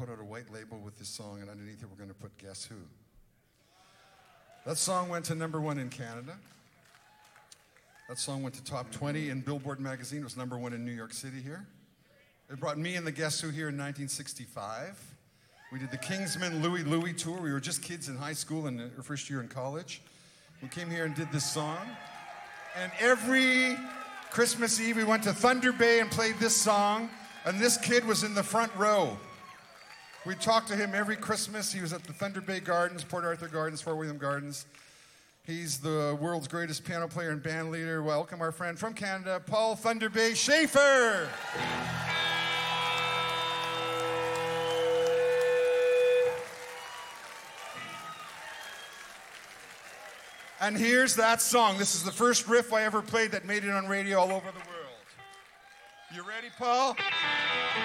put out a white label with this song, and underneath it we're going to put Guess Who. That song went to #1 in Canada. That song went to top 20 in Billboard magazine. It was #1 in New York City here. It brought me and the Guess Who here in 1965. We did the Kingsman Louie tour. We were just kids in high school and our first year in college. We came here and did this song. And every Christmas Eve we went to Thunder Bay and played this song. And this kid was in the front row. We talked to him every Christmas. He was at the Thunder Bay Gardens, Port Arthur Gardens, Fort William Gardens. He's the world's greatest piano player and band leader. Welcome our friend from Canada, Paul Thunder Bay Schaefer. And here's that song. This is the first riff I ever played that made it on radio all over the world. You ready, Paul?